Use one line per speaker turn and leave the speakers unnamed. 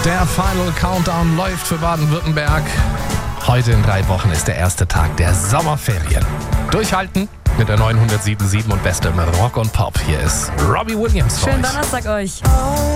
Der Final Countdown läuft für Baden-Württemberg. Heute in 3 Wochen ist der erste Tag der Sommerferien. Durchhalten mit der 907.7 und bestem Rock und Pop. Hier ist Robbie Williams für
Schönen
euch.
Donnerstag euch.